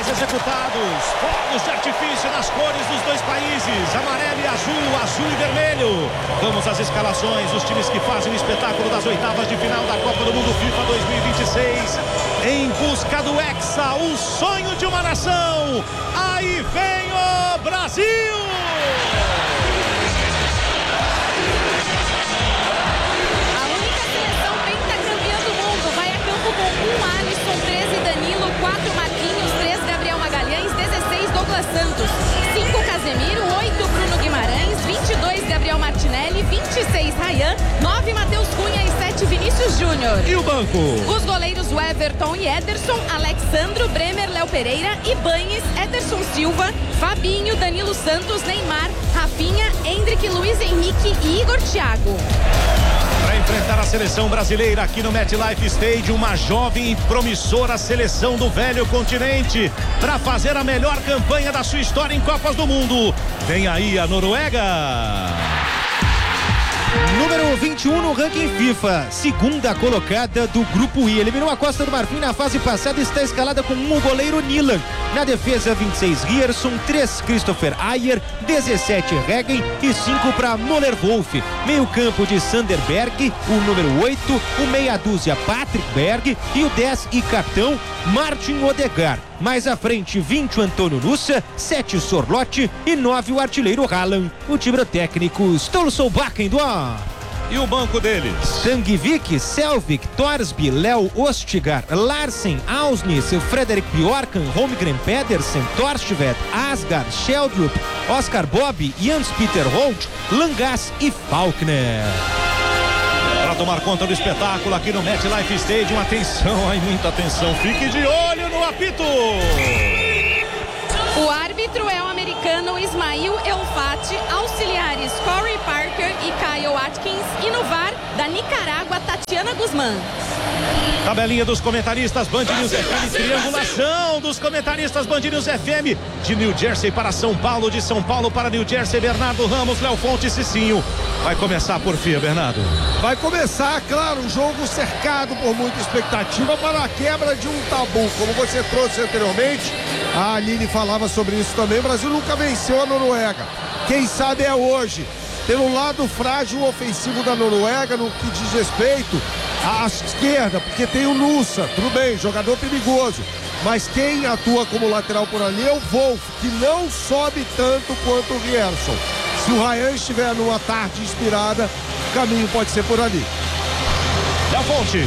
executados. Fogos de artifício nas cores dos dois países. Amarelo e azul, azul e vermelho. Vamos às escalações. Os times que fazem o espetáculo das oitavas de final da Copa do Mundo FIFA 2026. Em busca do Hexa, o sonho de uma nação. Aí vem o Brasil! A única seleção pentacampeã do mundo vai a campo com 1 Alisson, 13 Danilo, 4 Marquinhos, 3 Gabriel Magalhães, 16 Douglas Santos, 5 Casemiro, 8 Bruno Guimarães, 22 Gabriel Martinelli, 26 Ryan, 9 Matheus Cunha e 7 Vinícius Júnior. E o banco? Os goleiros Everton e Ederson, Alexandro, Bremer, Léo Pereira, Ibanes, Ederson Silva, Fabinho, Danilo Santos, Neymar, Rafinha, Endrick, Luiz Henrique e Igor Thiago. Para enfrentar a seleção brasileira aqui no MetLife Stadium, uma jovem e promissora seleção do velho continente para fazer a melhor campanha da sua história em Copas do Mundo. Vem aí a Noruega. Número 21 no ranking FIFA, segunda colocada do Grupo I. Eliminou a Costa do Marfim na fase passada e está escalada com o goleiro Nilan. Na defesa, 26 Rierson, 3 Christopher Ayer, 17 Regen e 5 para Moller Wolf. Meio campo de Sanderberg, o número 8, o meia dúzia Patrick Berg e o 10 e capitão Martin Odegaard. Mais à frente, 20 o Antônio Nussa, 7 o Sorloth e 9 o artilheiro Haaland. O time técnico Ståle Solbakken do E o banco deles? Sangvik, Selvik, Torsby, Léo Ostigar, Larsen, Ausnis, Frederik Bjorkan, Holmgren Pedersen, Torstvedt, Asgard, Sheldrup, Oscar Bob, Jans Peter Holt, Langas e Faulkner. Para tomar conta do espetáculo aqui no MetLife Stadium, atenção, aí muita atenção, fique de olho no apito. O árbitro é o americano Ismail Elfati, auxiliares Corey Parker e Kyle Atkins e no VAR da Nicarágua, Tatiana Guzmán. Tabelinha dos comentaristas Band News FM, triangulação dos comentaristas Band News FM, de New Jersey para São Paulo, de São Paulo para New Jersey, Bernardo Ramos, Léo Fonte e Cicinho. Vai começar por fim, Bernardo. Vai começar, claro, um jogo cercado por muita expectativa para a quebra de um tabu, como você trouxe anteriormente. A Aline falava sobre isso também. O Brasil nunca venceu a Noruega. Quem sabe é hoje. Pelo lado frágil ofensivo da Noruega, no que diz respeito à esquerda, porque tem o Nussa, tudo bem, jogador perigoso. Mas quem atua como lateral por ali é o Wolf, que não sobe tanto quanto o Rierson. Se o Ryan estiver numa tarde inspirada, o caminho pode ser por ali. Léo Fontes.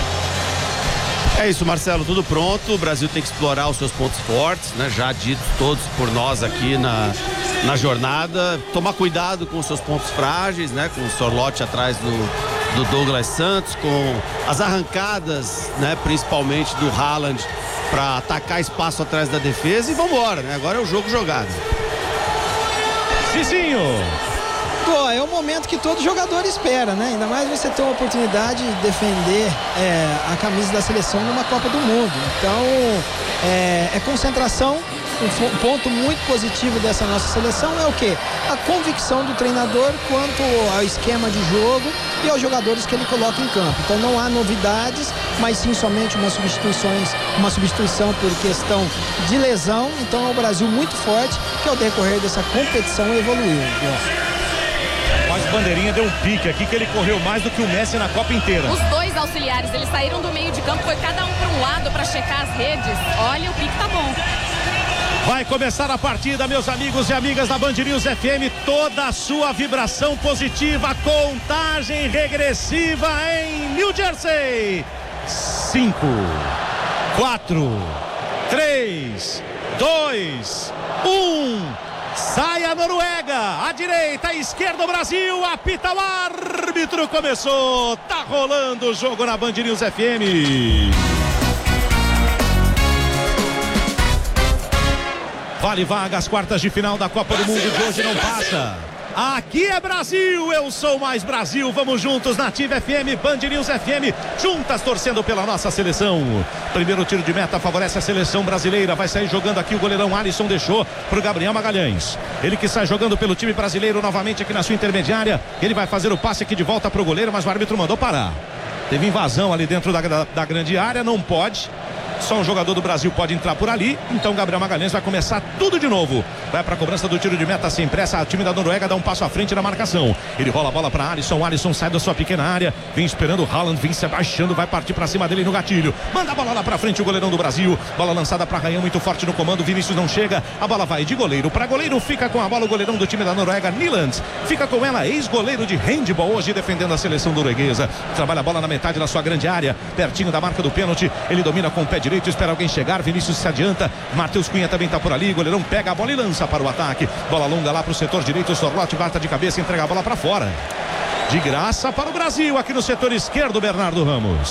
É isso, Marcelo, tudo pronto. O Brasil tem que explorar os seus pontos fortes, né? Já ditos todos por nós aqui na jornada. Tomar cuidado com os seus pontos frágeis, né? Com o Sorloth atrás do Douglas Santos, com as arrancadas, né? Principalmente do Haaland para atacar espaço atrás da defesa e vambora, né? Agora é o jogo jogado. Cicinho. É o momento que todo jogador espera, né? Ainda mais você ter uma oportunidade de defender a camisa da seleção numa Copa do Mundo. Então, é concentração. Um ponto muito positivo dessa nossa seleção é o quê? A convicção do treinador quanto ao esquema de jogo e aos jogadores que ele coloca em campo. Então não há novidades, mas sim somente uma substituição por questão de lesão. Então é o Brasil muito forte que ao decorrer dessa competição evoluiu. Mas o Bandeirinha deu um pique aqui que ele correu mais do que o Messi na Copa inteira. Os dois auxiliares, eles saíram do meio de campo, foi cada um para um lado para checar as redes. Olha, o pique tá bom. Vai começar a partida, meus amigos e amigas da Band News FM, toda a sua vibração positiva, contagem regressiva em New Jersey. 5, 4, 3, 2, 1. Sai a Noruega, à direita, à esquerda o Brasil, apita o árbitro, começou, tá rolando o jogo na Band News FM. Vale vaga às quartas de final da Copa do Mundo de hoje, não passa. Aqui é Brasil, eu sou mais Brasil, vamos juntos na Ativa FM, Band News FM, juntas torcendo pela nossa seleção. Primeiro tiro de meta favorece a seleção brasileira, vai sair jogando aqui o goleirão Alisson, deixou pro Gabriel Magalhães. Ele que sai jogando pelo time brasileiro novamente aqui na sua intermediária, ele vai fazer o passe aqui de volta pro goleiro, mas o árbitro mandou parar. Teve invasão ali dentro da grande área, não pode. Só um jogador do Brasil pode entrar por ali. Então Gabriel Magalhães vai começar tudo de novo. Vai para a cobrança do tiro de meta sem pressa. O time da Noruega dá um passo à frente na marcação. Ele rola a bola para Alisson. Alisson sai da sua pequena área. Vem esperando o Haaland. Vem se abaixando. Vai partir para cima dele no gatilho. Manda a bola lá para frente o goleirão do Brasil. Bola lançada para Rayan, muito forte no comando. Vinícius não chega. A bola vai de goleiro para goleiro. Fica com a bola o goleirão do time da Noruega, Nyland. Fica com ela, ex-goleiro de handball hoje, defendendo a seleção norueguesa. Trabalha a bola na metade da sua grande área, pertinho da marca do pênalti. Ele domina com o pé direito, espera alguém chegar. Vinícius se adianta. Matheus Cunha também está por ali. Goleirão pega a bola e lança para o ataque. Bola longa lá para o setor direito. O Sorloth bata de cabeça e entrega a bola para fora. De graça para o Brasil, aqui no setor esquerdo, Bernardo Ramos.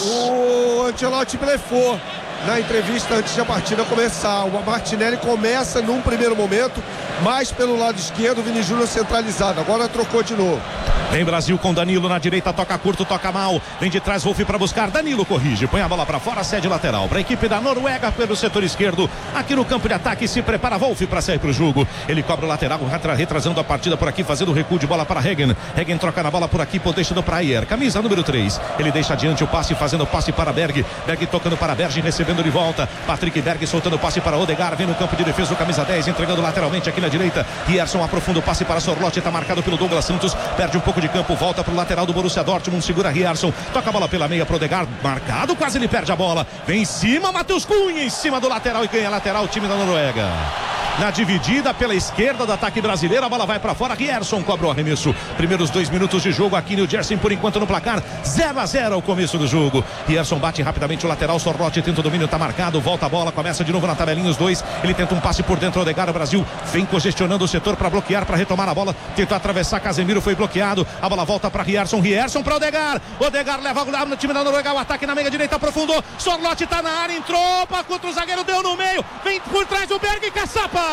O Ancelotti blefou na entrevista antes da partida começar. O Martinelli começa num primeiro momento, mais pelo lado esquerdo, o Vini Júnior centralizado. Agora trocou de novo. Vem Brasil com Danilo na direita, toca curto, toca mal. Vem de trás, Wolf para buscar. Danilo corrige, põe a bola para fora, cede lateral para a equipe da Noruega pelo setor esquerdo. Aqui no campo de ataque se prepara Wolf para sair para o jogo. Ele cobra o lateral, retrasando a partida por aqui, fazendo o recuo de bola para Hagen. Hagen troca na bola por aqui, deixando para Ayer. Camisa número 3. Ele deixa adiante o passe, fazendo o passe para Berg. Berg tocando para Berg, recebendo de volta. Patrick Berg soltando o passe para Odegaard. Vem no campo de defesa o camisa 10, entregando lateralmente aqui na direita. Rierson aprofunda o passe para Sorloth. Está marcado pelo Douglas Santos. Perde um pouco de campo, volta para o lateral do Borussia Dortmund. Segura Rierson. Toca a bola pela meia para Odegaard. Marcado, quase ele perde a bola. Vem em cima, Matheus Cunha em cima do lateral e ganha lateral o time da Noruega. Na dividida pela esquerda do ataque brasileiro, a bola vai para fora. Rierson cobra o arremesso. Primeiros 2 minutos de jogo aqui no Jersey, por enquanto no placar 0-0 ao começo do jogo. Rierson bate rapidamente o lateral. Sorloth tenta o domínio, tá marcado. Volta a bola, começa de novo na tabelinha os dois. Ele tenta um passe por dentro. Odegaard, o Brasil vem congestionando o setor para bloquear, para retomar a bola. Tentou atravessar, Casemiro foi bloqueado. A bola volta para Rierson. Rierson para Odegaard. Odegaard leva no time da Noruega. O ataque na meia direita, aprofundou. Sorloth tá na área, entrou para contra o zagueiro, deu no meio. Vem por trás o Berg e caçapa.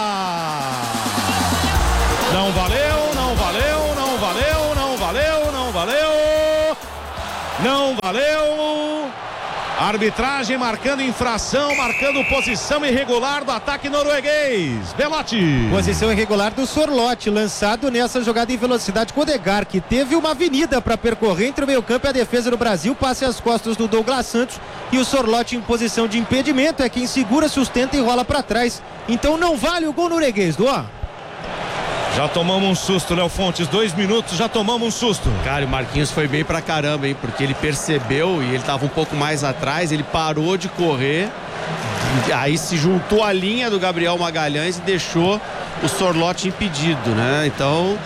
Não valeu, não valeu, não valeu, não valeu, não valeu, não valeu. Arbitragem marcando infração, marcando posição irregular do ataque norueguês. Belotti. Posição irregular do Sorloth, lançado nessa jogada em velocidade com o Odegaard, que teve uma avenida para percorrer entre o meio-campo e a defesa do Brasil. Passe às costas do Douglas Santos e o Sorloth em posição de impedimento. É quem segura, sustenta e rola para trás. Então não vale o gol norueguês, Duó. Já tomamos um susto, Léo Fontes, 2 minutos, já tomamos um susto. Cara, o Marquinhos foi bem pra caramba, hein? Porque ele percebeu e ele tava um pouco mais atrás, ele parou de correr, aí se juntou à linha do Gabriel Magalhães e deixou o Sorloth impedido, né? Então,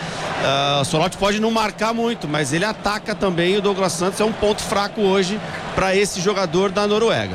o Sorloth pode não marcar muito, mas ele ataca também. O Douglas Santos é um ponto fraco hoje para esse jogador da Noruega.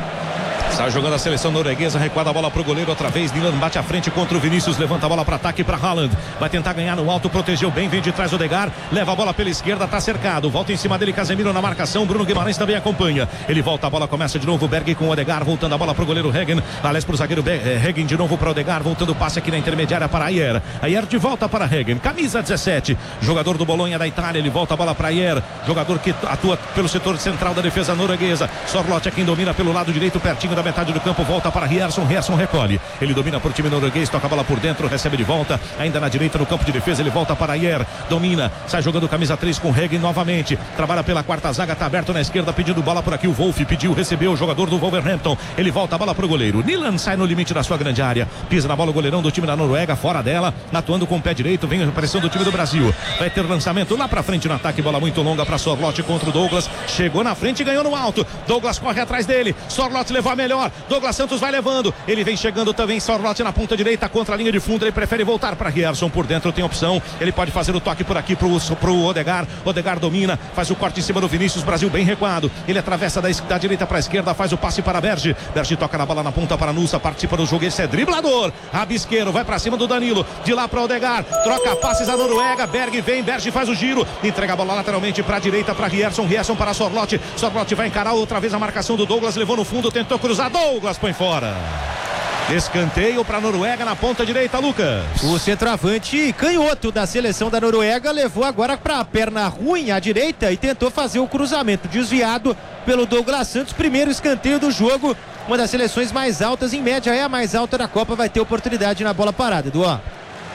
Está jogando a seleção norueguesa, recuada a bola para o goleiro outra vez. Nyland bate à frente contra o Vinícius, levanta a bola para ataque para Haaland. Vai tentar ganhar no alto, protegeu bem, vem de trás o Odegaard, leva a bola pela esquerda, está cercado. Volta em cima dele, Casemiro na marcação. Bruno Guimarães também acompanha. Ele volta a bola, começa de novo. Berg com o Odegaard, voltando a bola para o goleiro Hagen. Aliás, para o zagueiro Hagen de novo para o Odegaard, voltando o passe aqui na intermediária para Ayer. Ayer de volta para Hagen, camisa 17, jogador do Bolonha da Itália. Ele volta a bola para Ayer, jogador que atua pelo setor central da defesa norueguesa. Sorloth é quem domina pelo lado direito, pertinho da metade do campo. Volta para Rierson, Rierson recolhe. Ele domina por time norueguês, toca a bola por dentro, recebe de volta, ainda na direita no campo de defesa. Ele volta para Ayer, domina, sai jogando camisa 3 com Hagen novamente. Trabalha pela quarta zaga, tá aberto na esquerda, pedindo bola por aqui. O Wolf pediu, recebeu o jogador do Wolverhampton. Ele volta a bola pro goleiro. Nyland sai no limite da sua grande área. Pisa na bola o goleirão do time da Noruega, fora dela, atuando com o pé direito. Vem a pressão do time do Brasil. Vai ter lançamento lá pra frente no ataque. Bola muito longa para Sorloth contra o Douglas. Chegou na frente e ganhou no alto. Douglas corre atrás dele. Sorloth levou a melhor. Douglas Santos vai levando. Ele vem chegando também. Sorloth na ponta direita contra a linha de fundo. Ele prefere voltar para Rierson por dentro. Tem opção. Ele pode fazer o toque por aqui pro Odegaard. Odegaard domina. Faz o corte em cima do Vinícius. Brasil bem recuado. Ele atravessa da direita para a esquerda. Faz o passe para Berge. Berge toca na bola na ponta para Nusa. Participa do jogo. Esse é driblador. Rabisqueiro. Vai para cima do Danilo. De lá para Odegaard. Troca passes a Noruega. Berg vem. Berge faz o giro. Entrega a bola lateralmente para a direita para Rierson. Rierson para Sorloth. Sorloth vai encarar outra vez a marcação do Douglas. Levou no fundo. Tentou cruzar. Douglas põe fora. Escanteio para a Noruega na ponta direita, Lucas. O centroavante canhoto da seleção da Noruega levou agora para a perna ruim à direita e tentou fazer o cruzamento desviado pelo Douglas Santos. Primeiro escanteio do jogo. Uma das seleções mais altas, em média é a mais alta da Copa, vai ter oportunidade na bola parada, Eduardo.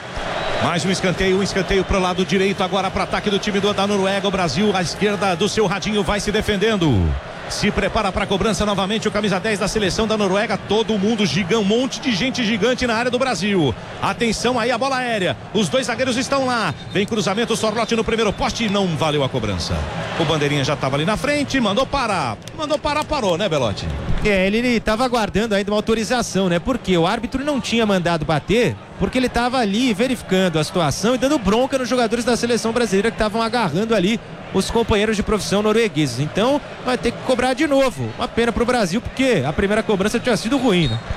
Mais um escanteio para o lado direito, agora para ataque do time da Noruega. O Brasil à esquerda do seu radinho vai se defendendo. se prepara para a cobrança novamente o camisa 10 da seleção da Noruega. Todo mundo um monte de gente gigante na área do Brasil. Atenção aí a bola aérea, os dois zagueiros estão lá, vem cruzamento, Sorloth no primeiro poste e não valeu a cobrança. O bandeirinha já estava ali na frente, mandou parar, parou, né, Belotti? Ele estava aguardando ainda uma autorização, né? Porque o árbitro não tinha mandado bater, porque ele estava ali verificando a situação e dando bronca nos jogadores da seleção brasileira que estavam agarrando ali os companheiros de profissão noruegueses. Então vai ter que cobrar de novo. Uma pena pro Brasil, porque a primeira cobrança tinha sido ruim, né?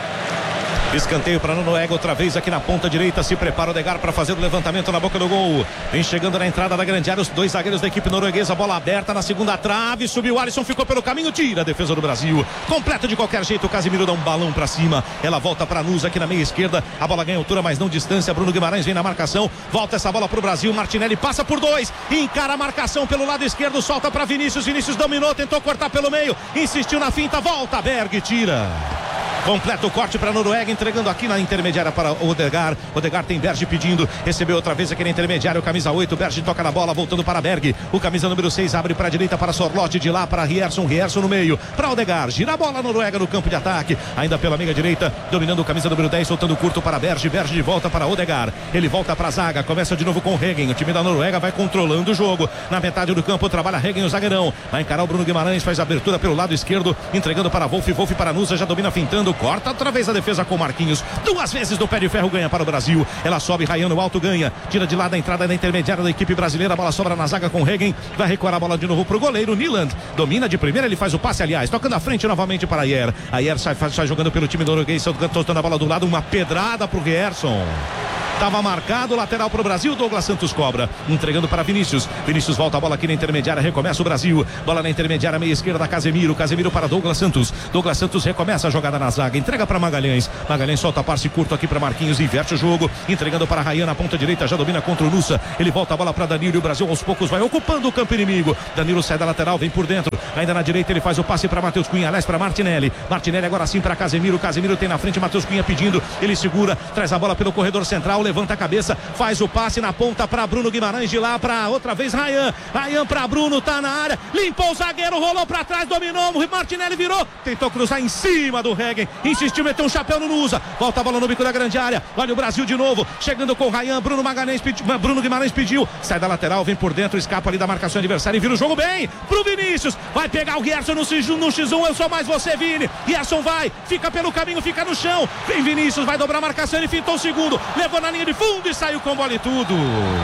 Escanteio para a Noruega, outra vez aqui na ponta direita. Se prepara o Odegaard para fazer o levantamento na boca do gol. Vem chegando na entrada da grande área os dois zagueiros da equipe norueguesa. Bola aberta na segunda trave. Subiu o Alisson, ficou pelo caminho. Tira a defesa do Brasil. Completa de qualquer jeito. O Casemiro dá um balão para cima. Ela volta para Nusa aqui na meia esquerda. A bola ganha altura, mas não distância. Bruno Guimarães vem na marcação. Volta essa bola para o Brasil. Martinelli passa por dois. Encara a marcação pelo lado esquerdo. Solta para Vinícius. Vinícius dominou, tentou cortar pelo meio. Insistiu na finta. Volta Berg, tira. Completa o corte para a Noruega, entregando aqui na intermediária para o Odegaard. Odegaard tem Berg pedindo, recebeu outra vez aqui na intermediária o camisa 8, Berg toca na bola, voltando para Berg. O camisa número 6 abre para a direita para Sorloth, de lá para Rierson no meio, para Odegaard, gira a bola a Noruega no campo de ataque, ainda pela meia direita, dominando o camisa número 10, soltando curto para Berg de volta para Odegaard. Ele volta para a zaga, começa de novo com Regen. O time da Noruega vai controlando o jogo. Na metade do campo trabalha Regen, o zagueirão. Vai encarar o Bruno Guimarães, faz a abertura pelo lado esquerdo, entregando para Wolf para Nusa, já domina fintando. Corta outra vez a defesa com Marquinhos. Duas vezes do pé de ferro, ganha para o Brasil. Ela sobe, Ryan no alto, ganha. Tira de lá da entrada da intermediária da equipe brasileira. A bola sobra na zaga com Regen. Vai recuar a bola de novo para o goleiro Nyland. Domina de primeira, ele faz o passe, aliás. Tocando à frente novamente para Ayer. Ayer sai jogando pelo time norueguês, soltando a bola do lado. Uma pedrada para o Rierson. Estava marcado, lateral para o Brasil. Douglas Santos cobra, entregando para Vinícius. Vinícius volta a bola aqui na intermediária, recomeça o Brasil. Bola na intermediária, meia esquerda, Casemiro para Douglas Santos. Douglas Santos recomeça a jogada na zaga, entrega para Magalhães. Magalhães solta passe curto aqui para Marquinhos, inverte o jogo, entregando para Ryan na ponta direita, já domina contra o Nusa. Ele volta a bola para Danilo e o Brasil aos poucos vai ocupando o campo inimigo. Danilo sai da lateral, vem por dentro. Ainda na direita ele faz o passe para Matheus Cunha, aliás para Martinelli. Martinelli agora sim para Casemiro. Casemiro tem na frente Matheus Cunha pedindo. Ele segura, traz a bola pelo corredor central, levanta a cabeça, faz o passe na ponta para Bruno Guimarães, de lá para outra vez Ryan para Bruno, tá na área, limpou o zagueiro, rolou para trás, dominou, Martinelli virou, tentou cruzar em cima do Regen, insistiu, meteu um chapéu no Nusa, volta a bola no bico da grande área, olha o Brasil de novo, chegando com Ryan, Bruno Guimarães pediu, sai da lateral, vem por dentro, escapa ali da marcação adversária e vira o jogo bem pro Vinícius, vai pegar o Rierson no X1, eu sou mais você, Vini. Rierson vai, fica pelo caminho, fica no chão, vem Vinícius, vai dobrar a marcação, ele fintou o segundo, levou na linha de fundo e saiu com bola e tudo.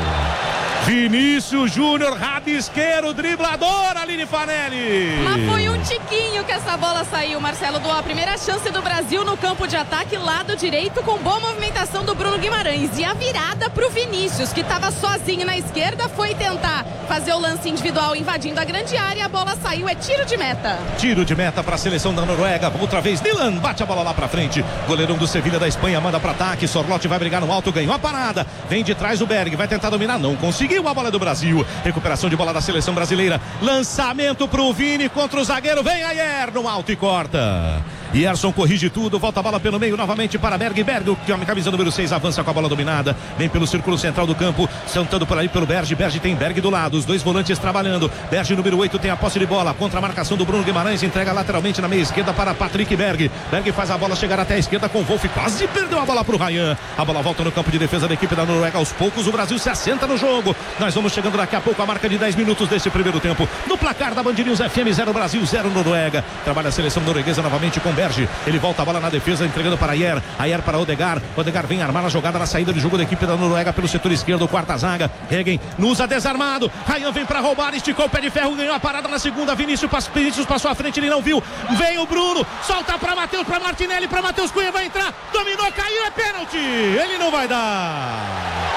Vinícius Júnior, rabisqueiro, driblador, Aline Fanelli. Mas foi um tiquinho que essa bola saiu, Marcelo. A primeira chance do Brasil no campo de ataque, lado direito, com boa movimentação do Bruno Guimarães. E a virada pro Vinícius, que estava sozinho na esquerda, foi tentar fazer o lance individual invadindo a grande área. A bola saiu, é tiro de meta. Tiro de meta para a seleção da Noruega. Outra vez, Dylan bate a bola lá para frente. Goleirão do Sevilha da Espanha manda para ataque. Sorloth vai brigar no alto, ganhou a parada. Vem de trás o Berg, vai tentar dominar, não conseguiu. A bola do Brasil, recuperação de bola da seleção brasileira, lançamento pro Vini contra o zagueiro, vem Ayer no alto e corta. Rierson corrige tudo, volta a bola pelo meio novamente para Berg, que é a camisa número 6, avança com a bola dominada, vem pelo círculo central do campo, sentando por ali pelo Berg tem Berg do lado, os dois volantes trabalhando, Berg número 8 tem a posse de bola, contra a marcação do Bruno Guimarães, entrega lateralmente na meia esquerda para Patrick Berg faz a bola chegar até a esquerda com Wolf, quase perdeu a bola pro Ryan, a bola volta no campo de defesa da equipe da Noruega, aos poucos o Brasil se assenta no jogo, nós vamos chegando daqui a pouco a marca de 10 minutos desse primeiro tempo, no placar da Band News FM, 0 Brasil, 0 Noruega, trabalha a seleção norueguesa novamente com Berg, ele volta a bola na defesa, entregando para Ayer para Odegaard vem armar a jogada na saída de jogo da equipe da Noruega pelo setor esquerdo, quarta zaga, Regen, Nusa desarmado, Ryan vem para roubar, esticou o pé de ferro, ganhou a parada na segunda, Vinícius passou à frente, ele não viu, vem o Bruno, solta para Matheus, para Martinelli, para Matheus Cunha, vai entrar, dominou, caiu, é pênalti, ele não vai dar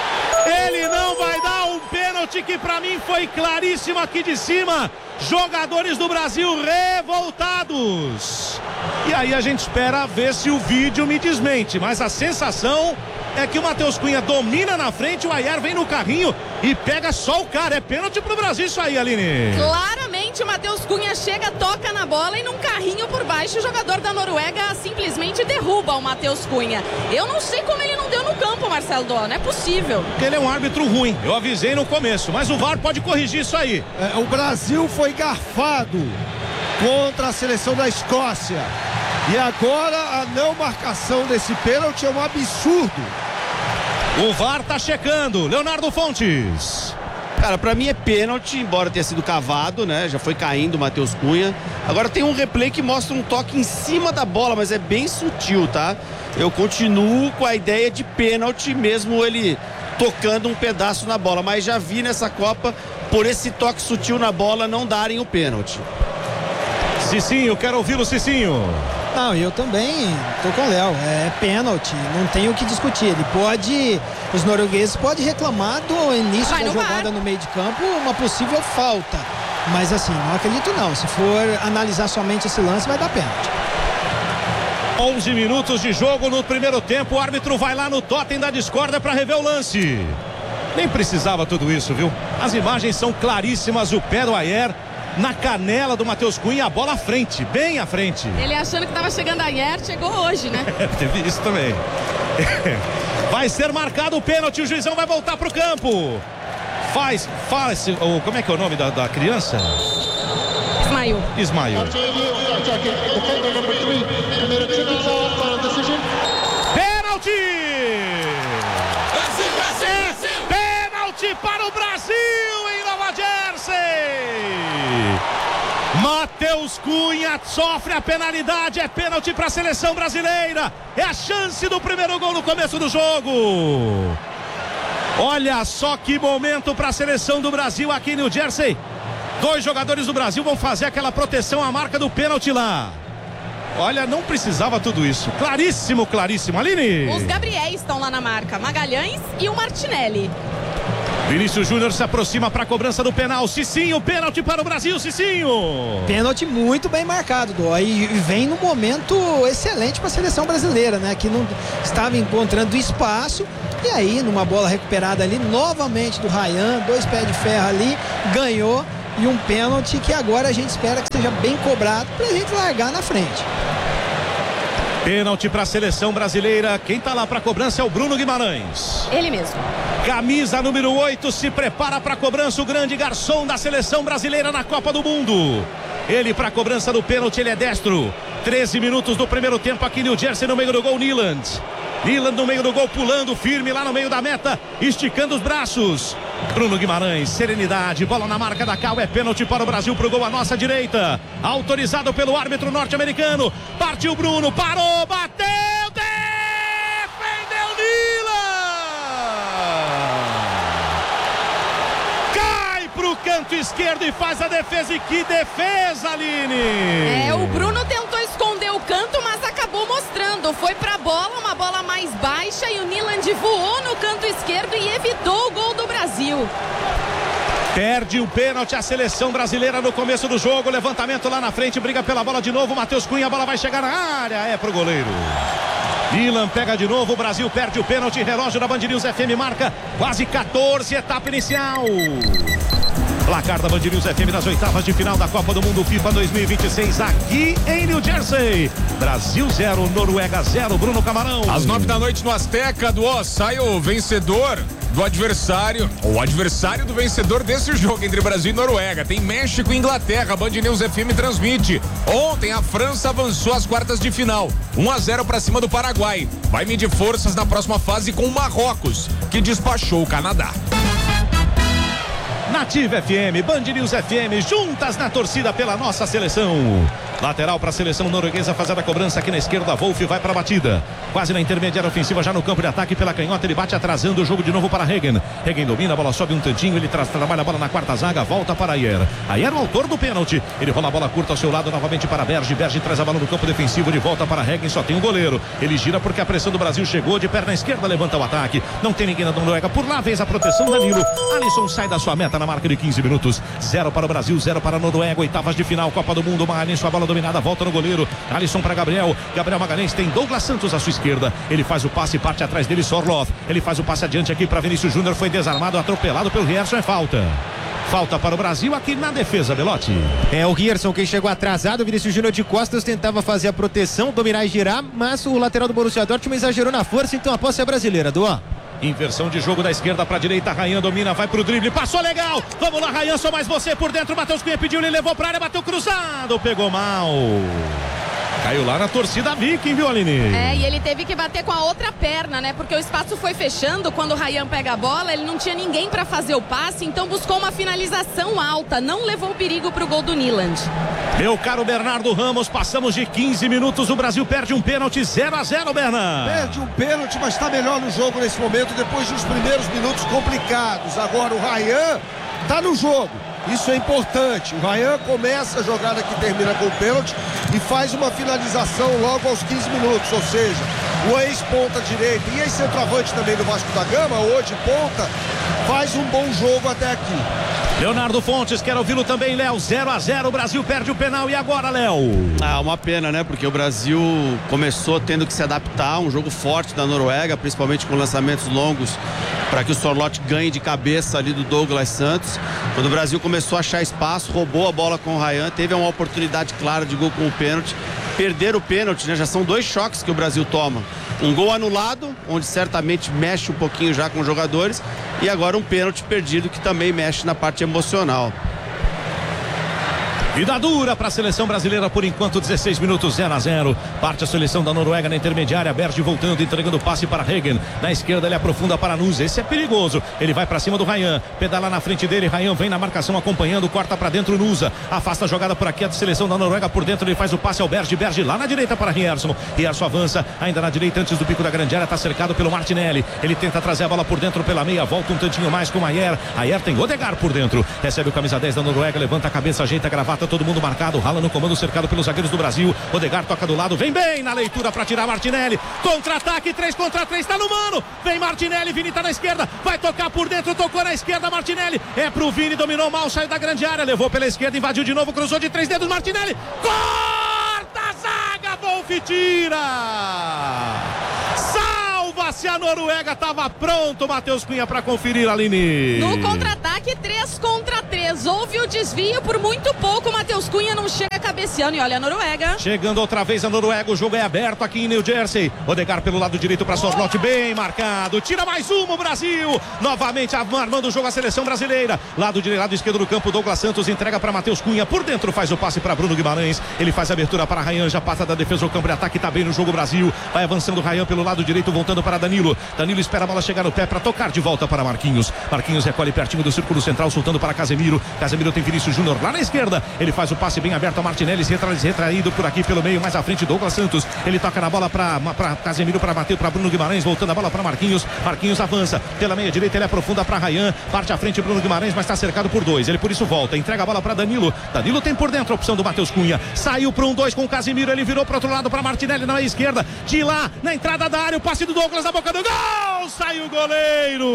um pênalti que para mim foi claríssimo aqui de cima, jogadores do Brasil revoltados, e aí a gente espera ver se o vídeo me desmente, mas a sensação é que o Matheus Cunha domina na frente, o Ayer vem no carrinho e pega só o cara, é pênalti pro Brasil isso aí, Aline. Claramente o Matheus Cunha chega, toca na bola e num carrinho por baixo o jogador da Noruega simplesmente derruba o Matheus Cunha. Eu não sei como ele não deu no campo, Marcelo Doa, não é possível. Porque ele é um árbitro ruim, eu avisei no começo, mas o VAR pode corrigir isso aí. O Brasil foi garfado contra a seleção da Escócia. E agora a não marcação desse pênalti é um absurdo. O VAR tá checando. Leonardo Fontes. Cara, pra mim é pênalti, embora tenha sido cavado, né? Já foi caindo o Matheus Cunha. Agora tem um replay que mostra um toque em cima da bola, mas é bem sutil, tá? Eu continuo com a ideia de pênalti, mesmo ele tocando um pedaço na bola. Mas já vi nessa Copa, por esse toque sutil na bola, não darem o pênalti. Cicinho, quero ouvi-lo, Cicinho. Não, eu também tô com o Léo, é pênalti, não tem o que discutir. Ele pode, os noruegueses podem reclamar do início da jogada no meio de campo, uma possível falta. Mas assim, não acredito não, se for analisar somente esse lance vai dar pênalti. 11 minutos de jogo no primeiro tempo, o árbitro vai lá no totem da discórdia para rever o lance. Nem precisava tudo isso, viu? As imagens são claríssimas, o pé do Ayer na canela do Matheus Cunha, a bola à frente, bem à frente. Ele achando que estava chegando a Ayer, chegou hoje, né? Teve isso também. Vai ser marcado o pênalti, o juizão vai voltar pro campo. Faz, como é que é o nome da criança? Ismail. Pênalti! Pênalti para o Brasil em Nova Jersey! Matheus Cunha sofre a penalidade, é pênalti para a seleção brasileira. É a chance do primeiro gol no começo do jogo. Olha só que momento para a seleção do Brasil aqui em New Jersey. 2 jogadores do Brasil vão fazer aquela proteção à marca do pênalti lá. Olha, não precisava tudo isso. Claríssimo, claríssimo. Aline. Os Gabriéis estão lá na marca, Magalhães e o Martinelli. Vinícius Júnior se aproxima para a cobrança do penal. Cicinho, pênalti para o Brasil, Cicinho. Pênalti muito bem marcado, Dó. E vem num momento excelente para a seleção brasileira, né? Que não estava encontrando espaço. E aí, numa bola recuperada ali, novamente do Ryan, 2 pés de ferro ali, ganhou. E um pênalti que agora a gente espera que seja bem cobrado para a gente largar na frente. Pênalti para a seleção brasileira. Quem tá lá para a cobrança é o Bruno Guimarães. Ele mesmo. Camisa número 8 se prepara para a cobrança, o grande garçom da seleção brasileira na Copa do Mundo. Ele para a cobrança do pênalti, ele é destro. 13 minutos do primeiro tempo aqui em New Jersey, no meio do gol, Nyland no meio do gol, pulando firme lá no meio da meta, esticando os braços. Bruno Guimarães, serenidade, bola na marca da Cal, é pênalti para o Brasil, pro gol à nossa direita, autorizado pelo árbitro norte-americano. Partiu Bruno, parou, bateu, defendeu Nyland, cai pro canto esquerdo e faz a defesa. E que defesa, Aline! O Bruno tentou esconder o canto, mas acabou mostrando, foi pra bola, uma bola mais baixa, e o Nyland voou no canto esquerdo e evitou o gol do Brasil. Perde o pênalti a seleção brasileira no começo do jogo. Levantamento lá na frente, briga pela bola de novo. Matheus Cunha, a bola vai chegar na área, é pro goleiro. Nyland pega de novo, o Brasil perde o pênalti. Relógio da Band News FM marca quase 14, etapa inicial. Placar da Band News FM nas oitavas de final da Copa do Mundo FIFA 2026 aqui em New Jersey. Brasil 0, Noruega 0. Bruno Camarão. Às 9 da noite no Azteca, sai o vencedor do adversário, o adversário do vencedor desse jogo entre Brasil e Noruega. Tem México e Inglaterra, Band News FM transmite. Ontem a França avançou às quartas de final, 1-0 para cima do Paraguai. Vai medir forças na próxima fase com o Marrocos, que despachou o Canadá. Nativa FM, Band News FM, juntas na torcida pela nossa seleção. Lateral para a seleção norueguesa, fazendo a cobrança aqui na esquerda. Wolf vai para a batida, quase na intermediária ofensiva, já no campo de ataque pela canhota. Ele bate atrasando o jogo de novo para Hagen. Hagen domina, a bola sobe um tantinho, ele trabalha a bola na quarta zaga, volta para Ayer. Ayer, o autor do pênalti, ele rola a bola curta ao seu lado, novamente para Berge. Berge traz a bola no campo defensivo, de volta para Hagen, só tem um goleiro. Ele gira porque a pressão do Brasil chegou, de perna esquerda, levanta o ataque. Não tem ninguém na Noruega, por lá vez a proteção, Danilo. Alisson sai da sua meta na marca de 15 minutos. 0 para o Brasil, 0 para a Noruega. Oitavas de final, Copa do Mundo. Magalhães, sua bola dominada, volta no goleiro. Alisson para Gabriel. Gabriel Magalhães tem Douglas Santos à sua esquerda. Ele faz o passe, parte atrás dele, Sorloth. Ele faz o passe adiante aqui para Vinícius Júnior. Foi desarmado, atropelado pelo Rierson. É falta. Falta para o Brasil aqui na defesa, Belotti. É o Rierson quem chegou atrasado. O Vinícius Júnior de costas tentava fazer a proteção, dominar e girar, mas o lateral do Borussia Dortmund exagerou na força, então a posse é brasileira, Duó. Inversão de jogo da esquerda pra direita. Rayan domina, vai pro drible, passou legal. Vamos lá, Rayan, só mais você por dentro. Matheus Cunha pediu, ele levou pra área, bateu cruzado, pegou mal. Caiu lá na torcida Viking, viu, Aline? E ele teve que bater com a outra perna, né? Porque o espaço foi fechando. Quando o Rayan pega a bola, ele não tinha ninguém pra fazer o passe, então buscou uma finalização alta. Não levou perigo pro gol do Niland. Meu caro Bernardo Ramos, passamos de 15 minutos. O Brasil perde um pênalti, 0-0, Bernardo. Perde um pênalti, mas está melhor no jogo nesse momento, depois dos primeiros minutos complicados. Agora o Rayan tá no jogo. Isso é importante. O Rayan começa a jogada que termina com o pênalti e faz uma finalização logo aos 15 minutos. Ou seja, o ex-ponta direita e ex-centroavante também do Vasco da Gama, hoje ponta, faz um bom jogo até aqui. Leonardo Fontes, quero ouvi-lo também, Léo. 0-0, o Brasil perde o penal. E agora, Léo? Uma pena, né? Porque o Brasil começou tendo que se adaptar, um jogo forte da Noruega, principalmente com lançamentos longos, para que o Sorloth ganhe de cabeça ali do Douglas Santos. Quando o Brasil começou a achar espaço, roubou a bola com o Rayan, teve uma oportunidade clara de gol com o pênalti. Perder o pênalti, né? Já são 2 choques que o Brasil toma. Um gol anulado, onde certamente mexe um pouquinho já com os jogadores, e agora um pênalti perdido que também mexe na parte emocional. Vida dura para a seleção brasileira por enquanto, 16 minutos, 0-0. Parte a seleção da Noruega na intermediária. Berge voltando, entregando o passe para Hagen. Na esquerda ele aprofunda para Nuz. Esse é perigoso. Ele vai para cima do Rayan. Pedala na frente dele. Rayan vem na marcação acompanhando. Corta para dentro Nusa. Afasta a jogada por aqui. A seleção da Noruega por dentro. Ele faz o passe ao Berge. Berge lá na direita para Rierson. Rierson avança ainda na direita antes do pico da grande área. Está cercado pelo Martinelli. Ele tenta trazer a bola por dentro pela meia. Volta um tantinho mais com o Ayer. Ayer tem Odegaard por dentro. Recebe o camisa 10 da Noruega. Levanta a cabeça, ajeita a gravata. Todo mundo marcado, rala no comando, cercado pelos zagueiros do Brasil. Odegaard toca do lado, vem bem na leitura para tirar Martinelli. Contra-ataque, 3 contra 3, tá no mano. Vem Martinelli, Vini tá na esquerda, vai tocar por dentro, tocou na esquerda, Martinelli. É pro Vini, dominou mal, saiu da grande área, levou pela esquerda, invadiu de novo, cruzou de 3 dedos, Martinelli. Corta a zaga, Wolf tira. Se a Noruega estava pronto, Matheus Cunha, para conferir, Aline. No contra-ataque, 3 contra 3. Houve o desvio por muito pouco. Matheus Cunha não chega cabeceando. E olha a Noruega. Chegando outra vez a Noruega. O jogo é aberto aqui em New Jersey. Odegaard pelo lado direito para Sorloth, bem marcado. Tira mais uma o Brasil. Novamente armando o jogo a seleção brasileira. Lado direito, lado esquerdo do campo. Douglas Santos entrega para Matheus Cunha. Por dentro faz o passe para Bruno Guimarães. Ele faz a abertura para Rayan. Já passa da defesa o campo de ataque. Tá bem no jogo Brasil. Vai avançando Rayan pelo lado direito, voltando para Danilo. Danilo espera a bola chegar no pé para tocar de volta para Marquinhos. Marquinhos recolhe pertinho do círculo central, soltando para Casemiro. Casemiro tem Vinícius Júnior lá na esquerda. Ele faz o passe bem aberto a Martinelli, retraído por aqui pelo meio, mais à frente Douglas Santos. Ele toca na bola para Casemiro, para Mateus, para Bruno Guimarães, voltando a bola para Marquinhos. Marquinhos avança pela meia direita, ele aprofunda para Rayan. Parte à frente Bruno Guimarães, mas está cercado por 2. Ele por isso volta, entrega a bola para Danilo. Danilo tem por dentro a opção do Matheus Cunha. Saiu para 1-2 com o Casemiro, ele virou para outro lado para Martinelli na esquerda. De lá, na entrada da área, o passe do Douglas na boca do gol. Sai o goleiro.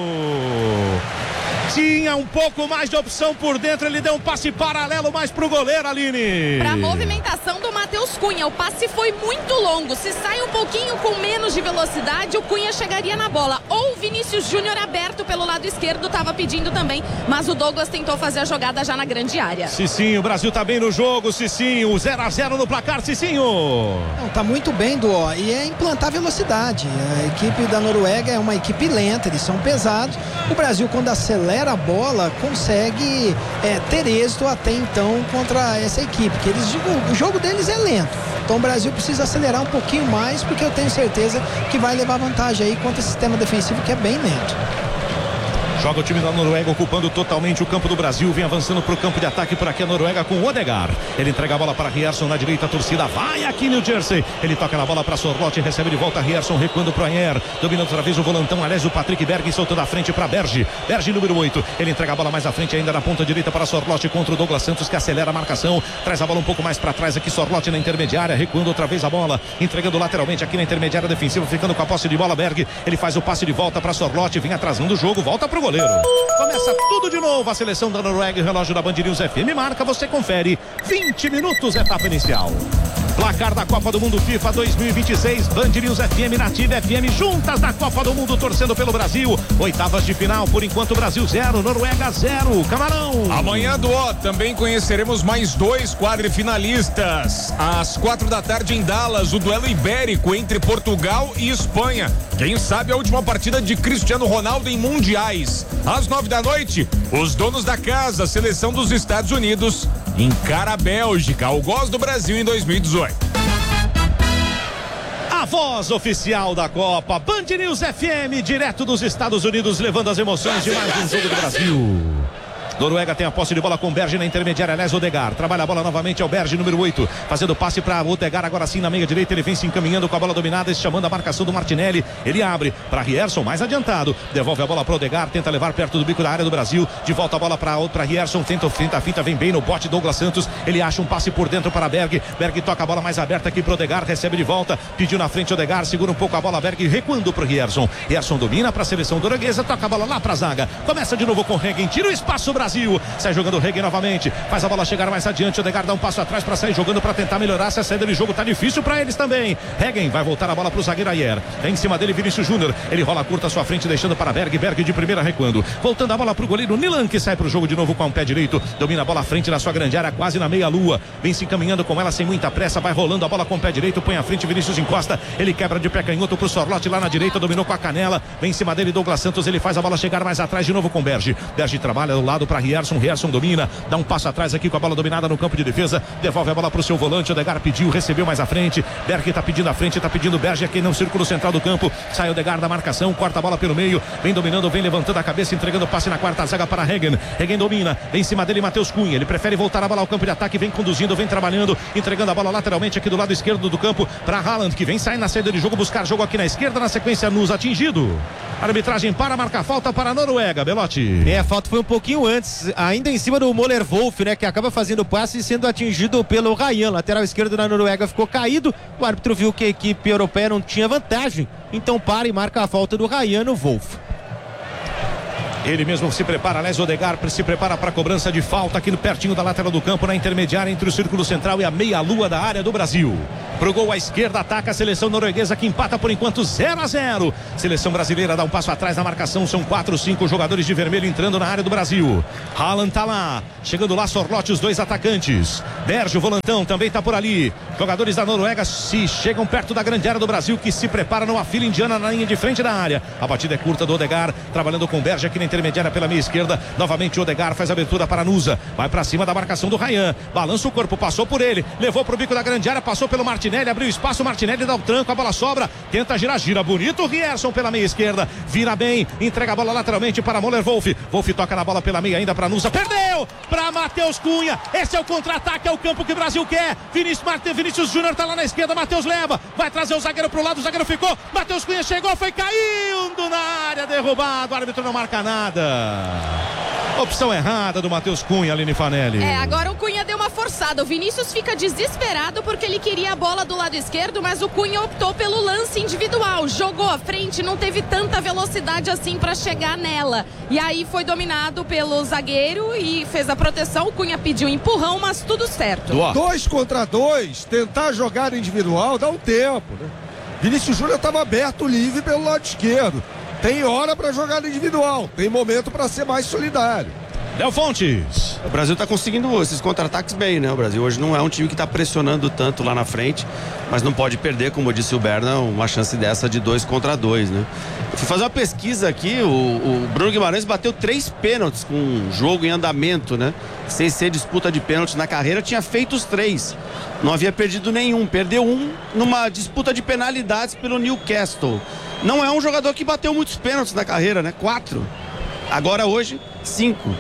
Tinha um pouco mais de opção por dentro, ele deu um passe paralelo mais pro goleiro, Aline. Pra movimentação do Matheus Cunha, o passe foi muito longo. Se sai um pouquinho com menos de velocidade, o Cunha chegaria na bola. Ou o Vinícius Júnior aberto pelo lado esquerdo, tava pedindo também, mas o Douglas tentou fazer a jogada já na grande área. Cicinho, o Brasil tá bem no jogo, Cicinho, 0-0 no placar, Cicinho. Não, tá muito bem, Duó, e é implantar velocidade. A equipe da Noruega é uma equipe lenta, eles são pesados. O Brasil, quando acelera a bola, consegue ter êxito até então contra essa equipe, que o jogo deles é lento. Então o Brasil precisa acelerar um pouquinho mais, porque eu tenho certeza que vai levar vantagem aí contra esse sistema defensivo que é bem lento. Joga o time da Noruega ocupando totalmente o campo do Brasil. Vem avançando para o campo de ataque por aqui a Noruega com o Odegaard. Ele entrega a bola para Rierson na direita. A torcida vai aqui New Jersey. Ele toca na bola para Sorloth. Recebe de volta Rierson recuando para o Ayer. Dominando outra vez o volantão. Aliás, o Patrick Berg soltando a frente para Berge. Berge número 8. Ele entrega a bola mais à frente ainda na ponta direita para Sorloth contra o Douglas Santos, que acelera a marcação. Traz a bola um pouco mais para trás aqui. Sorloth na intermediária. Recuando outra vez a bola. Entregando lateralmente aqui na intermediária defensiva. Ficando com a posse de bola. Berg. Ele faz o passe de volta para Sorloth. Vem atrasando o jogo. Volta para o goleiro. Começa tudo de novo a seleção da Noruega. O relógio da Band News FM marca, você confere. 20 minutos, etapa inicial. Placar da Copa do Mundo FIFA 2026, Band News FM, Nativa FM, juntas na Copa do Mundo, torcendo pelo Brasil. Oitavas de final, por enquanto Brasil 0, Noruega 0, Camarão. Amanhã do também conheceremos mais 2 quadrifinalistas. Às 4 da tarde em Dallas, o duelo ibérico entre Portugal e Espanha. Quem sabe a última partida de Cristiano Ronaldo em mundiais. Às 9 da noite, os donos da casa, a seleção dos Estados Unidos, encara a Bélgica, o gosto do Brasil em 2018. A voz oficial da Copa, Band News FM, direto dos Estados Unidos, levando as emoções de mais um jogo do Brasil. Noruega tem a posse de bola com Berge na intermediária, aliás, Odegaard trabalha a bola novamente, é o Berge, número 8, fazendo passe para Odegaard, agora sim na meia direita, ele vem se encaminhando com a bola dominada, chamando a marcação do Martinelli, ele abre para Rierson, mais adiantado, devolve a bola para Odegaard, tenta levar perto do bico da área do Brasil, de volta a bola para Rierson, tenta a finta, vem bem no bote, Douglas Santos, ele acha um passe por dentro para Berg toca a bola mais aberta aqui para Odegaard, recebe de volta, pediu na frente Odegaard, segura um pouco a bola, Berg recuando para o Rierson domina para a seleção norueguesa, toca a bola lá para a zaga, começa de novo com Regen, tira o espaço Brasil, sai jogando Regen novamente, faz a bola chegar mais adiante, Odegaard dá um passo atrás para sair jogando, para tentar melhorar, essa saída de jogo tá difícil para eles também. Regen vai voltar a bola pro zagueiro Ayer, vem em cima dele Vinícius Júnior, ele rola curta à sua frente, deixando para Berg de primeira recuando, voltando a bola pro goleiro Nilan, que sai pro jogo de novo com o pé direito, domina a bola à frente na sua grande área, quase na meia lua, vem se encaminhando com ela sem muita pressa, vai rolando a bola com o pé direito, põe à frente Vinícius encosta, ele quebra de pé canhoto pro Sorlote lá na direita, dominou com a canela, vem em cima dele Douglas Santos, ele faz a bola chegar mais atrás de novo com Berge trabalha do lado para Rierson domina, dá um passo atrás aqui com a bola dominada no campo de defesa, devolve a bola pro seu volante, Odegaard pediu, recebeu mais à frente, Berg tá pedindo à frente, tá pedindo Berge aqui no círculo central do campo, sai Odegaard da marcação, corta a bola pelo meio, vem dominando, vem levantando a cabeça, entregando o passe na quarta zaga para Regen domina, vem em cima dele Matheus Cunha, ele prefere voltar a bola ao campo de ataque, vem conduzindo, vem trabalhando, entregando a bola lateralmente aqui do lado esquerdo do campo para Haaland, que vem sair na saída de jogo, buscar jogo aqui na esquerda, na sequência Nunes atingido, a arbitragem para marcar falta para a Noruega, Belotti. A falta foi um pouquinho antes, ainda em cima do Moller Wolf, né, que acaba fazendo o passe e sendo atingido pelo Ryan, lateral esquerdo da Noruega ficou caído, o árbitro viu que a equipe europeia não tinha vantagem, então para e marca a falta do Ryan, o Wolf. Ele mesmo se prepara, aliás, Odegaard se prepara para a cobrança de falta aqui no pertinho da lateral do campo, na intermediária entre o círculo central e a meia-lua da área do Brasil. Pro gol à esquerda, ataca a seleção norueguesa que empata por enquanto 0-0. Seleção brasileira dá um passo atrás na marcação, são 4, 5 jogadores de vermelho entrando na área do Brasil. Haaland tá lá, chegando lá Sorlote, os dois atacantes. Berge, o volantão, também tá por ali. Jogadores da Noruega se chegam perto da grande área do Brasil, que se prepara numa fila indiana na linha de frente da área. A batida é curta do Odegaard, trabalhando com Berge aqui na intermediária pela meia esquerda. Novamente o Odegaard faz a abertura para Nusa, vai para cima da marcação do Ryan, balança o corpo, passou por ele, levou pro bico da grande área, passou pelo Martinelli, abriu espaço, Martinelli dá o tranco, a bola sobra, tenta girar, gira bonito o Rierson pela meia esquerda, vira bem, entrega a bola lateralmente para Moller Wolf toca na bola pela meia ainda para Nusa, perdeu para Matheus Cunha, esse é o contra-ataque, é o campo que o Brasil quer. Vinícius Júnior tá lá na esquerda, Matheus leva, vai trazer o zagueiro pro lado, o zagueiro ficou, Matheus Cunha chegou, foi caindo na área, derrubado, o árbitro não marca nada. Opção errada do Matheus Cunha, Aline Fanelli. Agora o Cunha deu uma forçada. O Vinícius fica desesperado porque ele queria a bola do lado esquerdo, mas o Cunha optou pelo lance individual. Jogou à frente, não teve tanta velocidade assim para chegar nela. E aí foi dominado pelo zagueiro e fez a proteção. O Cunha pediu empurrão, mas tudo certo. 2 contra 2, tentar jogar individual dá um tempo, né? Vinícius Júnior estava aberto, livre pelo lado esquerdo. Tem hora para jogar individual, tem momento para ser mais solidário. Léo Fontes. O Brasil está conseguindo esses contra-ataques bem, né? O Brasil hoje não é um time que está pressionando tanto lá na frente, mas não pode perder, como disse o Berna, uma chance dessa de 2 contra 2, né? Eu fui fazer uma pesquisa aqui, o Bruno Guimarães bateu 3 pênaltis com um jogo em andamento, né? Sem ser disputa de pênaltis na carreira, tinha feito os 3. Não havia perdido nenhum, perdeu um numa disputa de penalidades pelo Newcastle. Não é um jogador que bateu muitos pênaltis na carreira, né? 4. Agora hoje, 5.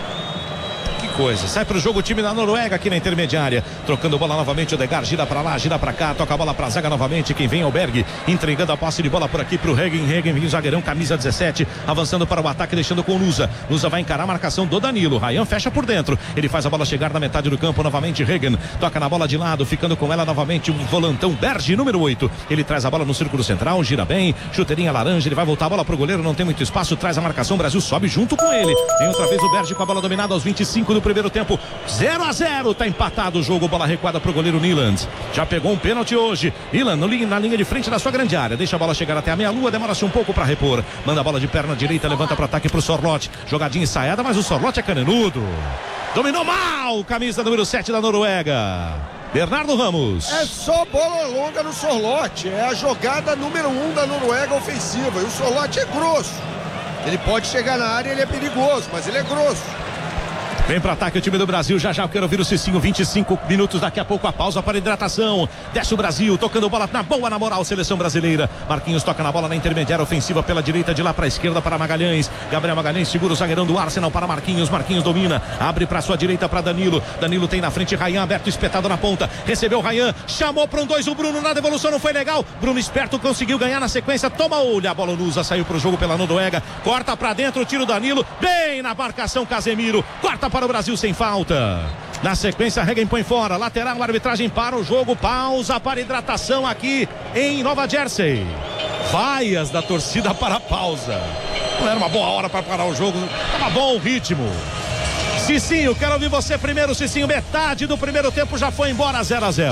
Coisa. Sai pro jogo o time da Noruega aqui na intermediária, trocando bola novamente, Odegaard gira pra lá, gira pra cá, toca a bola pra zaga novamente, quem vem é o Berg, entregando a posse de bola por aqui pro Regen vem o zagueirão, camisa 17, avançando para o ataque, deixando com o Nusa vai encarar a marcação do Danilo, Ryan fecha por dentro, ele faz a bola chegar na metade do campo, novamente Regen, toca na bola de lado, ficando com ela novamente, um volantão Berg, número 8, ele traz a bola no círculo central, gira bem, chuteirinha laranja, ele vai voltar a bola pro goleiro, não tem muito espaço, traz a marcação, o Brasil sobe junto com ele, tem outra vez o Berg com a bola dominada aos 25 do primeiro tempo. 0-0, tá empatado o jogo. Bola recuada pro goleiro Niland. Já pegou um pênalti hoje. Niland na linha de frente da sua grande área. Deixa a bola chegar até a meia-lua, demora-se um pouco para repor. Manda a bola de perna direita, levanta para ataque pro Sorloth. Jogadinha ensaiada, mas o Sorloth é caneludo. Dominou mal, camisa número 7 da Noruega. Bernardo Ramos. É só bola longa no Sorloth. É a jogada número 1 da Noruega ofensiva. E o Sorloth é grosso. Ele pode chegar na área, ele é perigoso, mas ele é grosso. Vem para ataque o time do Brasil, já eu quero ouvir o Cicinho, 25 minutos, daqui a pouco a pausa para hidratação. Desce o Brasil, tocando bola na boa, na moral, seleção brasileira. Marquinhos toca na bola na intermediária ofensiva pela direita, de lá para a esquerda para Magalhães. Gabriel Magalhães segura o zagueirão do Arsenal para Marquinhos. Marquinhos domina, abre para sua direita para Danilo. Danilo tem na frente Rayan aberto, espetado na ponta. Recebeu Rayan, chamou para um 2 o Bruno, na devolução não foi legal. Bruno esperto conseguiu ganhar na sequência, toma olho, a bola Nusa saiu para o jogo pela Noruega. Corta para dentro, tira o Danilo, bem na marcação Casemiro. Corta para o Brasil sem falta. Na sequência, Regen põe fora. Lateral, arbitragem para o jogo. Pausa para hidratação aqui em Nova Jersey. Vaias da torcida para a pausa. Não era uma boa hora para parar o jogo. Tava bom o ritmo. Cicinho, quero ouvir você primeiro, Cicinho. Metade do primeiro tempo já foi embora, 0-0.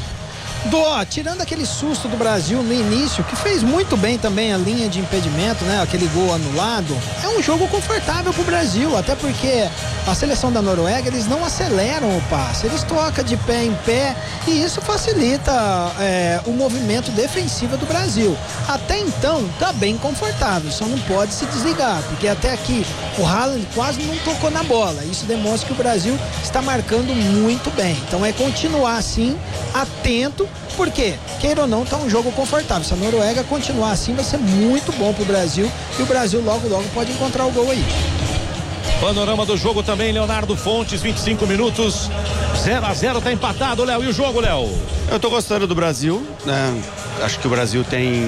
Tirando aquele susto do Brasil no início, que fez muito bem também a linha de impedimento, né? Aquele gol anulado, é um jogo confortável pro Brasil, até porque a seleção da Noruega, eles não aceleram o passe, eles tocam de pé em pé e isso facilita o movimento defensivo do Brasil. Até então, tá bem confortável, só não pode se desligar, porque até aqui o Haaland quase não tocou na bola, isso demonstra que o Brasil está marcando muito bem, então é continuar assim, atento, porque, queira ou não, tá um jogo confortável. Se a Noruega continuar assim, vai ser muito bom pro Brasil e o Brasil logo pode encontrar o gol aí. Panorama do jogo também, Leonardo Fontes, 25 minutos, 0-0, tá empatado, Léo. E o jogo, Léo? Eu tô gostando do Brasil, né? Acho que o Brasil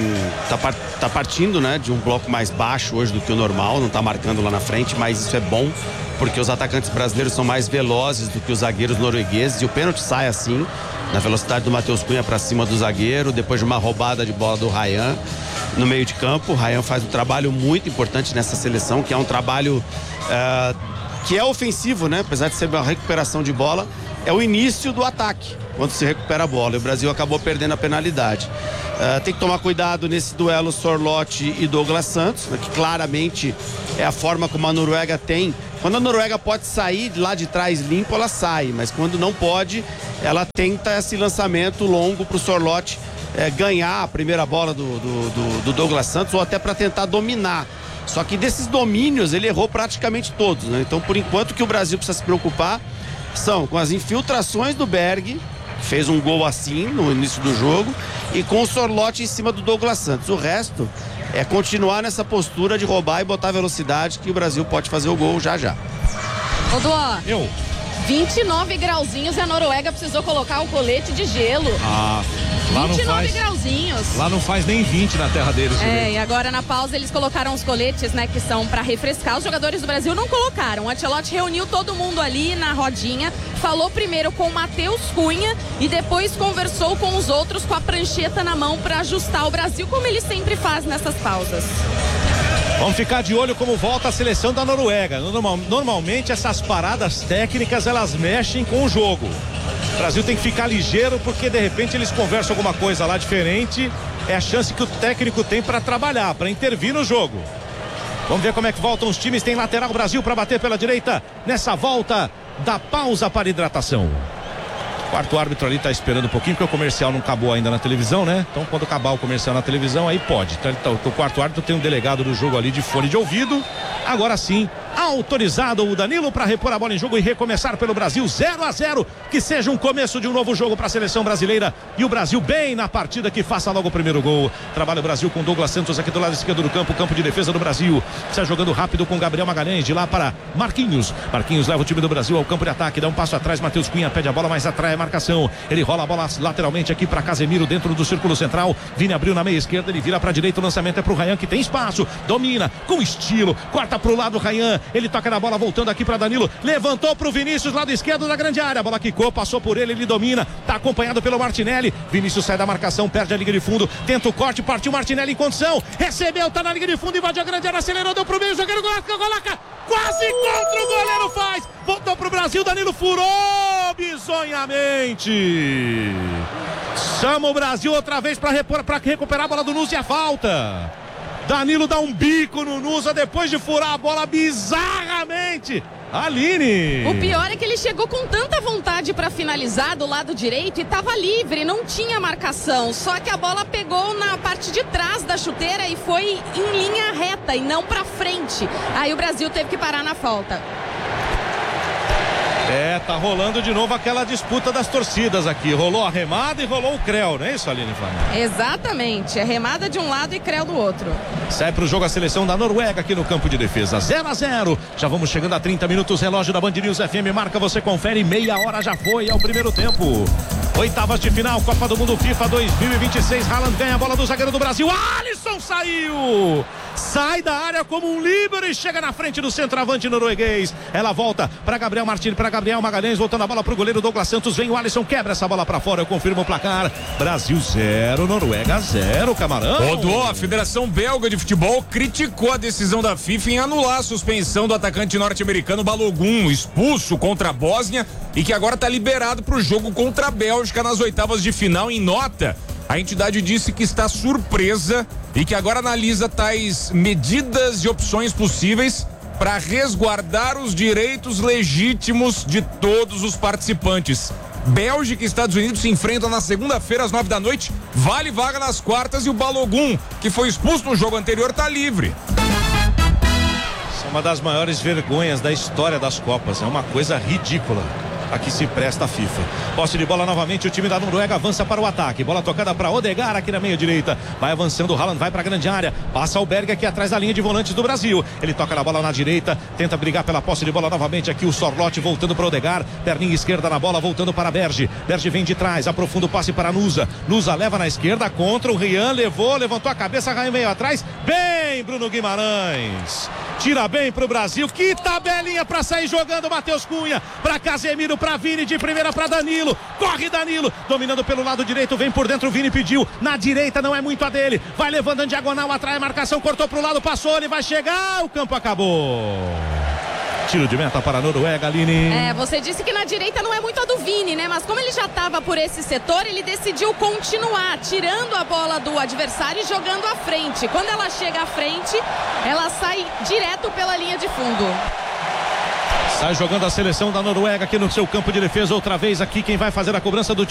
tá partindo, né, de um bloco mais baixo hoje do que o normal, não tá marcando lá na frente, mas isso é bom, porque os atacantes brasileiros são mais velozes do que os zagueiros noruegueses e o pênalti sai assim, na velocidade do Matheus Cunha para cima do zagueiro, depois de uma roubada de bola do Rayan no meio de campo. O Rayan faz um trabalho muito importante nessa seleção, que é um trabalho que é ofensivo, né? Apesar de ser uma recuperação de bola, é o início do ataque, quando se recupera a bola. E o Brasil acabou perdendo a penalidade. Tem que tomar cuidado nesse duelo Sorloth e Douglas Santos, né, que claramente é a forma como a Noruega tem. Quando a Noruega pode sair lá de trás limpo, ela sai, mas quando não pode, ela tenta esse lançamento longo para o Sorloth ganhar a primeira bola do Douglas Santos, ou até para tentar dominar. Só que desses domínios ele errou praticamente todos, né? Então, por enquanto, o que o Brasil precisa se preocupar são com as infiltrações do Berg, que fez um gol assim no início do jogo, e com o Sorloth em cima do Douglas Santos. O resto é continuar nessa postura de roubar e botar velocidade, que o Brasil pode fazer o gol já. Ô, Duó, 29 grauzinhos e a Noruega precisou colocar o colete de gelo. Lá 29 grauzinhos. Lá não faz nem 20 na terra deles. E agora na pausa eles colocaram os coletes, né, que são para refrescar. Os jogadores do Brasil não colocaram. O Ancelotti reuniu todo mundo ali na rodinha, falou primeiro com o Matheus Cunha e depois conversou com os outros com a prancheta na mão para ajustar o Brasil, como ele sempre faz nessas pausas. Vamos ficar de olho como volta a seleção da Noruega. Normalmente essas paradas técnicas elas mexem com o jogo. O Brasil tem que ficar ligeiro, porque de repente eles conversam alguma coisa lá diferente. É a chance que o técnico tem para trabalhar, para intervir no jogo. Vamos ver como é que voltam os times. Tem lateral Brasil para bater pela direita nessa volta da pausa para hidratação. O quarto árbitro ali tá esperando um pouquinho, porque o comercial não acabou ainda na televisão, né? Então quando acabar o comercial na televisão, aí pode. Então, o quarto árbitro tem um delegado do jogo ali de fone de ouvido. Agora sim, autorizado o Danilo para repor a bola em jogo e recomeçar pelo Brasil, 0-0, que seja um começo de um novo jogo para a seleção brasileira e o Brasil bem na partida, que faça logo o primeiro gol. Trabalha o Brasil com Douglas Santos aqui do lado esquerdo do campo, campo de defesa do Brasil. Está jogando rápido com Gabriel Magalhães, de lá para Marquinhos. Marquinhos leva o time do Brasil ao campo de ataque, dá um passo atrás, Matheus Cunha pede a bola, mas atrai a marcação. Ele rola a bola lateralmente aqui para Casemiro dentro do círculo central. Vini abriu na meia esquerda, ele vira para a direita, o lançamento é para o Rayan, que tem espaço, domina com estilo, corta para o lado Rayan, ele toca na bola voltando aqui para Danilo, levantou para o Vinícius, lado esquerdo da grande área, a bola quicou, passou por ele, ele domina, tá acompanhado pelo Martinelli. Vinícius sai da marcação, perde a linha de fundo, tenta o corte, partiu Martinelli em condição, recebeu, tá na linha de fundo, invadiu a grande área, acelerou, deu pro meio, zagueiro coloca. quase contra o goleiro, faz, voltou pro Brasil, Danilo furou bizonhamente. Chama o Brasil outra vez para recuperar a bola do Nusa e a falta. Danilo dá um bico no Nusa depois de furar a bola bizarramente. Aline. O pior é que ele chegou com tanta vontade para finalizar do lado direito e estava livre, não tinha marcação. Só que a bola pegou na parte de trás da chuteira e foi em linha reta e não para frente. Aí o Brasil teve que parar na falta. Tá rolando de novo aquela disputa das torcidas aqui. Rolou a remada e rolou o Creu, não é isso, Aline? Exatamente, a remada de um lado e Creu do outro. Sai pro jogo a seleção da Noruega aqui no campo de defesa, 0-0. Já vamos chegando a 30 minutos, relógio da Band News FM marca, você confere, meia hora já foi, é o primeiro tempo. Oitavas de final, Copa do Mundo FIFA 2026, Haaland ganha a bola do zagueiro do Brasil, Alisson saiu! Sai da área como um líbero e chega na frente do centroavante norueguês. Ela volta para Gabriel Martins, para Gabriel Magalhães, voltando a bola para o goleiro Douglas Santos. Vem o Alisson, quebra essa bola para fora. Eu confirmo o placar. Brasil 0, Noruega 0, Camarão. Rodou, a Federação Belga de Futebol criticou a decisão da FIFA em anular a suspensão do atacante norte-americano Balogun, expulso contra a Bósnia e que agora está liberado para o jogo contra a Bélgica nas oitavas de final. Em nota, a entidade disse que está surpresa e que agora analisa tais medidas e opções possíveis para resguardar os direitos legítimos de todos os participantes. Bélgica e Estados Unidos se enfrentam na segunda-feira às 9 da noite. Vale vaga nas quartas e o Balogun, que foi expulso no jogo anterior, está livre. Isso é uma das maiores vergonhas da história das Copas. É uma coisa ridícula. Aqui se presta a FIFA. Posse de bola novamente, o time da Noruega avança para o ataque. Bola tocada para Odegaard aqui na meia direita. Vai avançando o Haaland, vai para a grande área. Passa o Berg aqui atrás da linha de volantes do Brasil. Ele toca na bola na direita, tenta brigar pela posse de bola novamente. Aqui o Sorloth voltando para Odegaard. Perninha esquerda na bola, voltando para Berge. Berge vem de trás, aprofunda o passe para Nusa. Nusa leva na esquerda contra o Rian, levantou a cabeça, Raim veio atrás. Bem, Bruno Guimarães. Tira bem pro Brasil. Que tabelinha para sair jogando, Matheus Cunha. Para Casemiro, para Vini, de primeira para Danilo. Corre Danilo, dominando pelo lado direito, vem por dentro, o Vini pediu. Na direita não é muito a dele. Vai levando em diagonal, atrai a marcação, cortou pro lado, passou, ele vai chegar. O campo acabou. Tiro de meta para a Noruega, Aline. Você disse que na direita não é muito a do Vini, né? Mas como ele já estava por esse setor, ele decidiu continuar tirando a bola do adversário e jogando à frente. Quando ela chega à frente, ela sai direto pela linha de fundo. Sai jogando a seleção da Noruega aqui no seu campo de defesa. Outra vez aqui, quem vai fazer a cobrança do